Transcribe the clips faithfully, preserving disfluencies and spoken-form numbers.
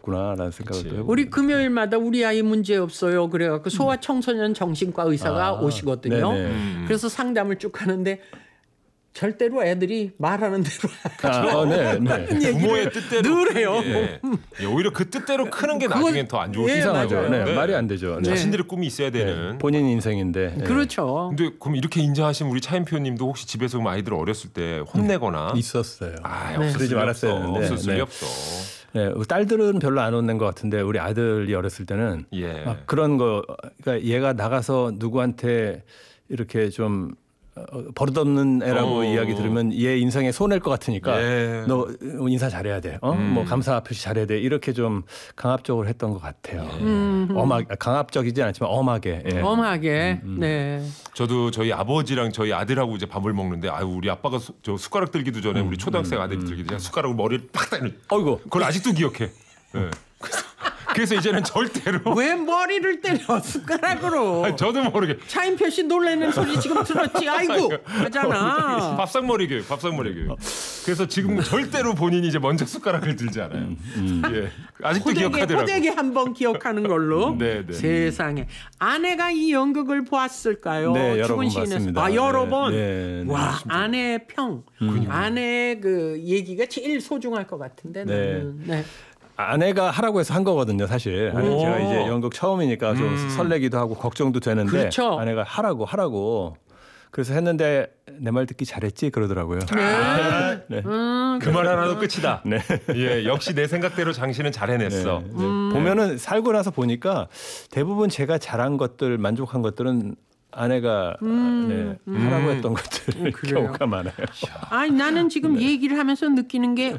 있겠구나라는 생각을 또 해봅니다. 우리 금요일마다 우리 아이 문제 없어요. 그래갖고 소아청소년 정신과 의사가 아, 오시거든요. 네네. 그래서 상담을 쭉 하는데 절대로 애들이 말하는 대로 아, 어, 네, 네. 부모의 뜻대로 늘 해요. 예. 예, 오히려 그 뜻대로 크는 게 나중엔 더 안 좋을 수 예, 있어요. 이상하죠. 네, 말이 안 되죠. 네. 자신들의 꿈이 있어야 되는. 네, 본인 인생인데. 네. 그렇죠. 근데 그럼 이렇게 인자하신 우리 차인표님도 혹시 집에서 그럼 아이들 어렸을 때 혼내거나 있었어요. 아, 네. 없었을 그러지 리 말았어야 없어. 되는데. 없었을 리 네. 없어. 네, 딸들은 별로 안 혼낸 것 같은데 우리 아들이 어렸을 때는 예. 막 그런 거, 그러니까 얘가 나가서 누구한테 이렇게 좀 어, 버릇없는 애라고 어. 이야기 들으면 얘 인생에 손해일 것 같으니까 예. 너 인사 잘해야 돼, 어? 음. 뭐 감사 표시 잘해야 돼, 이렇게 좀 강압적으로 했던 것 같아요. 예. 음. 엄하, 강압적이지 않지만 엄하게. 예. 엄하게. 네. 저도 저희 아버지랑 저희 아들하고 이제 밥을 먹는데 아유 우리 아빠가 수, 저 숟가락 들기도 전에 우리 초등학생 아들이 들기도 전에 숟가락으로 머리를 팍 때리는. 어이구. 그걸 아직도 기억해. 네. 그래서, 그래서 이제는 절대로. 왜 머리를 때려 숟가락으로? 아니, 저도 모르게. 차인표 씨 놀라는 소리 지금 들었지? 아이고 하잖아. 밥상머리 교육, 밥상머리 교육. 그래서 지금 절대로 본인이 이제 먼저 숟가락을 들지 않아요. 음, 음. 예. 아직도 호되게, 기억하더라고요. 호되게 한번 기억하는 걸로. 네, 네. 세상에. 아내가 이 연극을 보았을까요? 네, 여러 번 죽은 시인에서. 봤습니다. 아, 여러 네, 번. 네, 네. 와, 아내의 평. 아내의 그 얘기가 제일 소중할 것 같은데. 네. 나는. 네. 아내가 하라고 해서 한 거거든요, 사실. 아니, 오. 제가 이제 연극 처음이니까 좀 음. 설레기도 하고 걱정도 되는데 그렇죠. 아내가 하라고 하라고. 그래서 했는데 내 말 듣기 잘했지 그러더라고요. 아, 네. 음, 그 말 하나도 끝이다. 네. 예, 역시 내 생각대로 당신은 잘 해냈어. 네, 네. 보면은 살고 나서 보니까 대부분 제가 잘한 것들, 만족한 것들은 아내가 음, 네, 하라고 했던 것들 음, 그래요. 경우가 많아요. 아니 나는 지금 얘기를 하면서 느끼는 게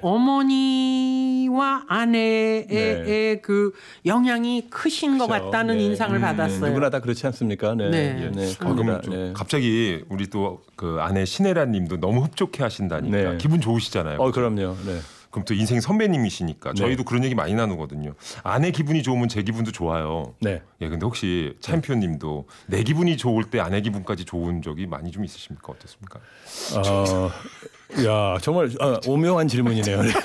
어머니와 아내의 네. 그 영향이 크신 것 그렇죠. 같다는 네. 인상을 음, 받았어요. 누구나 다 그렇지 않습니까? 네. 네. 네. 아, 그럼 겁니다. 좀 네. 갑자기 우리 또 그 아내 신혜라님도 너무 흡족해 하신다니까 네. 기분 좋으시잖아요. 어, 그럼요. 네. 그럼 또 인생 선배님이시니까 네. 저희도 그런 얘기 많이 나누거든요. 아내 기분이 좋으면 제 기분도 좋아요. 네. 예, 근데 혹시 차인표님도 내 기분이 좋을 때 아내 기분까지 좋은 적이 많이 좀 있으십니까? 어떻습니까? 어, 야, 정말 아, 오묘한 질문이네요. 네.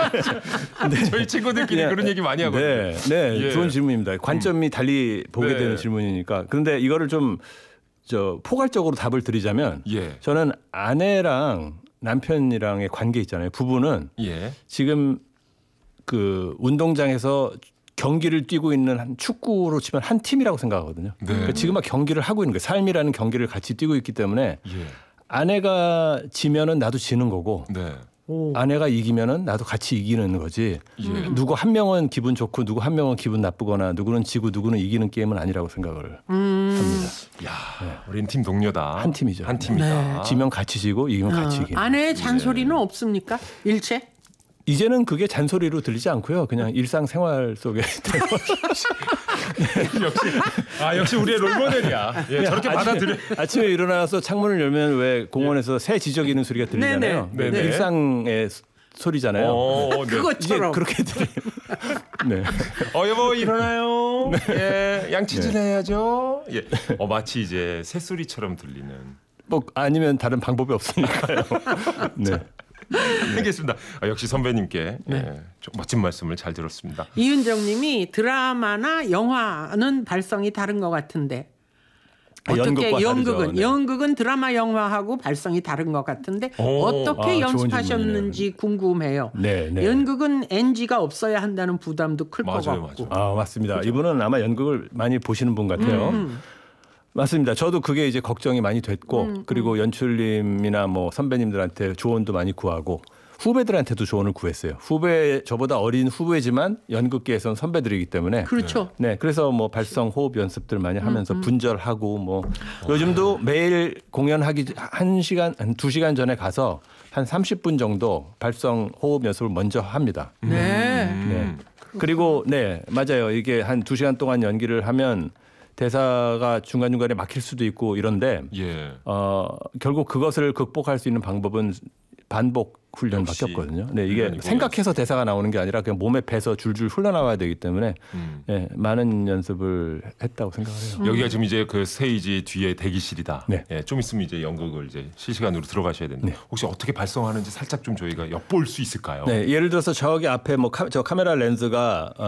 저희 친구들끼리 그냥, 그런 얘기 많이 하거든요. 네, 네, 예. 좋은 질문입니다. 관점이 달리 보게 네. 되는 질문이니까. 그런데 이거를 좀 저 포괄적으로 답을 드리자면, 예. 저는 아내랑 남편이랑의 관계 있잖아요. 부부는 예. 지금 그 운동장에서 경기를 뛰고 있는 한 축구로 치면 한 팀이라고 생각하거든요. 네. 그러니까 지금 막 경기를 하고 있는 거예요. 삶이라는 경기를 같이 뛰고 있기 때문에 예. 아내가 지면은 나도 지는 거고, 네. 오. 아내가 이기면은 나도 같이 이기는 거지. 예. 누구 한 명은 기분 좋고 누구 한 명은 기분 나쁘거나 누구는 지고 누구는 이기는 게임은 아니라고 생각을 음. 합니다. 야, 우린 팀 동료다. 한 팀이죠. 한 팀이다. 지면 같이 지고 이기면 같이 어, 이기는. 아내의 잔소리는 없습니까? 일체? 이제는 그게 잔소리로 들리지 않고요. 그냥 일상생활 속에 역시 아 역시 우리의 롤모델이야. 예, 저렇게 받아들여. 아침에 일어나서 창문을 열면 왜 공원에서 새 지저귀는 소리가 들리잖아요. 네네. 네네. 일상의 소리잖아요. 어, 네. 이제 그것처럼. 그렇게 들려요. 네. 어 여보 일어나요. 예, 양치질 해야죠. 예. 어 마치 이제 새소리처럼 들리는. 뭐 아니면 다른 방법이 없으니까요. 네. 알겠습니다. 아, 역시 선배님께 예, 좀 멋진 말씀을 잘 들었습니다. 이은정 님이 드라마나 영화는 발성이 다른 것 같은데 아, 어떻게 연극과 연극은 다르죠. 네. 연극은 드라마 영화하고 발성이 다른 것 같은데 오, 어떻게 아, 좋은 연습하셨는지 궁금해요. 네, 네. 연극은 엔지가 없어야 한다는 부담도 클 것 맞아요, 같고. 맞아요. 아, 맞습니다. 이분은 아마 연극을 많이 보시는 분 같아요. 음. 맞습니다. 저도 그게 이제 걱정이 많이 됐고, 그리고 연출님이나 뭐 선배님들한테 조언도 많이 구하고, 후배들한테도 조언을 구했어요. 후배, 저보다 어린 후배지만 연극계에서는 선배들이기 때문에. 그렇죠. 네, 그래서 뭐 발성 호흡 연습들 많이 하면서 분절하고 뭐 요즘도 매일 공연하기 한 시간, 한 두 시간 전에 가서 한 삼십 분 정도 발성 호흡 연습을 먼저 합니다. 네. 네. 그리고 네, 맞아요. 이게 한 두 시간 동안 연기를 하면 대사가 중간중간에 막힐 수도 있고 이런데 예. 어, 결국 그것을 극복할 수 있는 방법은 반복 훈련밖에 역시 없거든요. 네, 이게 훈련이고 생각해서 대사가 나오는 게 아니라 그냥 몸에 배서 줄줄 흘러나와야 되기 때문에 음. 네, 많은 연습을 했다고 생각해요. 여기가 지금 이제 그 스테이지 뒤에 대기실이다. 네. 예, 좀 있으면 이제 연극을 이제 실시간으로 들어가셔야 되는데 네. 혹시 어떻게 발성하는지 살짝 좀 저희가 엿볼 수 있을까요? 네, 예를 들어서 저기 앞에 뭐 카, 저 카메라 렌즈가